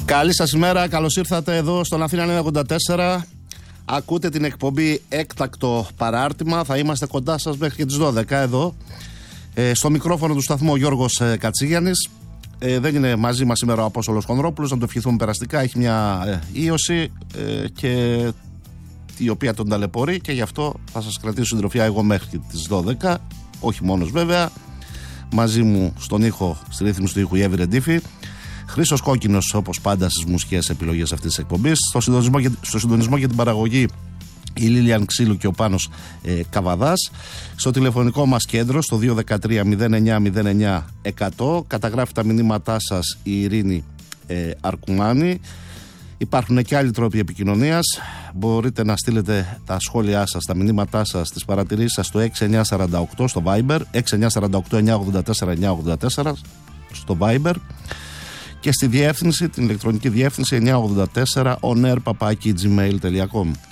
Καλή σας ημέρα, καλώς ήρθατε εδώ στον Αθήνα 984. Ακούτε την εκπομπή Έκτακτο Παράρτημα. Θα είμαστε κοντά σας μέχρι και τις 12 εδώ. Στο μικρόφωνο του σταθμού ο Γιώργος Κατσίγιαννης. Δεν είναι μαζί μας σήμερα ο Απόστολος Χονδρόπουλος, να το ευχηθούμε περαστικά. Έχει μια ίωση και η οποία τον ταλαιπωρεί και γι' αυτό θα σας κρατήσω συντροφιά εγώ μέχρι τις 12. Όχι μόνος βέβαια. Μαζί μου στον ήχο, στη ρύθμιση του ήχου η Εύη Ρεντίφη. Χρήστος Κόκκινος, όπως πάντα στις μουσικές επιλογές αυτής της εκπομπής. Στο συντονισμό και την παραγωγή η Λίλιαν Ξύλου και ο Πάνος Καβαδάς. Στο τηλεφωνικό μας κέντρο στο 213-09-09-100 καταγράφει τα μηνύματά σας η Ειρήνη Αρκουμάνη. Υπάρχουν και άλλοι τρόποι επικοινωνίας. Μπορείτε να στείλετε τα σχόλιά σας, τα μηνύματά σας, τις παρατηρήσεις σας στο 6948 στο Viber, 6948-984-984 στο Viber και στη διεύθυνση, την ηλεκτρονική διεύθυνση 984onair@gmail.com.